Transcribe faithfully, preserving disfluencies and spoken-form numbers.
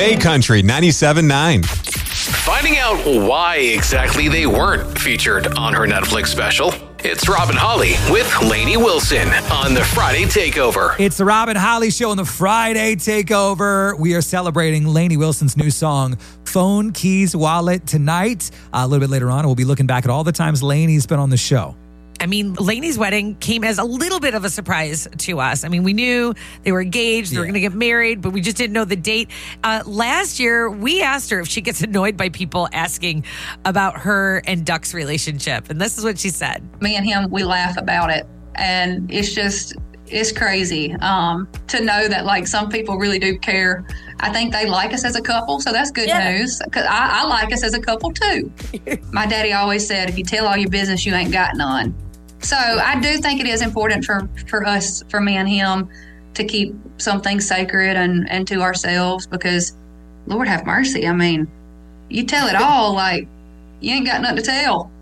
Bay Country ninety-seven point nine. Finding out why exactly they weren't featured on her Netflix special. It's Rob and Holly with Lainey Wilson on the Friday Takeover. It's the Rob and Holly Show on the Friday Takeover. We are celebrating Lainey Wilson's new song, Phone, Keys, Wallet, tonight. Uh, a little bit later on, we'll be looking back at all the times Lainey's been on the show. I mean, Lainey's wedding came as a little bit of a surprise to us. I mean, we knew they were engaged, they yeah. were going to get married, but we just didn't know the date. Uh, last year, we asked her if she gets annoyed by people asking about her and Duck's relationship. And this is what she said. Me and him, we laugh about it. And it's just, it's crazy um, to know that, like, some people really do care. I think they like us as a couple, so that's good yeah. news. Because I, I like us as a couple, too. My daddy always said, if you tell all your business, you ain't got none. So I do think it is important for, for us, for me and him, to keep something sacred and, and to ourselves because, Lord have mercy, I mean, you tell it all, like, you ain't got nothing to tell.